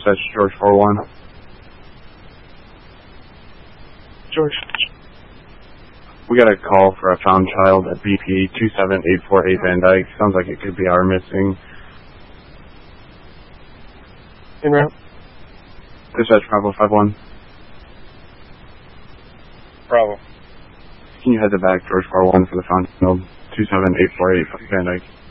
Dispatch George 41. George. We got a call for a found child at BP 27848 Van Dyke. Sounds like it could be our missing. En route. Dispatch Bravo 51. Bravo. Can you head to back George 41 for the found child 27848 Van Dyke?